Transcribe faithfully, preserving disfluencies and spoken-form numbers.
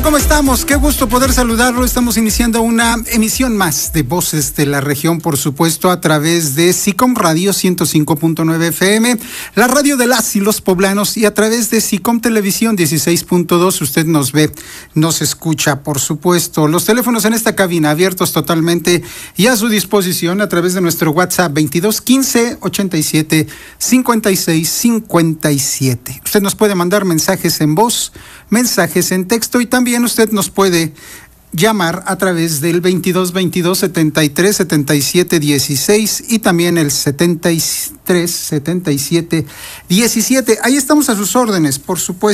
¿Cómo estamos? Qué gusto poder saludarlo. Estamos iniciando una emisión más de Voces de la Región, por supuesto, a través de SICOM Radio ciento cinco punto nueve F M, la radio de las y los poblanos, y a través de SICOM Televisión dieciséis punto dos. Usted nos ve, nos escucha, por supuesto. Los teléfonos en esta cabina abiertos totalmente y a su disposición a través de nuestro WhatsApp veintidós quince ochenta y siete cincuenta y seis cincuenta y siete. Usted nos puede mandar mensajes en voz, mensajes en texto, y también usted nos puede llamar a través del veintidós veintidós setenta y tres setenta y siete dieciséis y también el setenta y tres setenta y siete diecisiete. Ahí estamos a sus órdenes, por supuesto.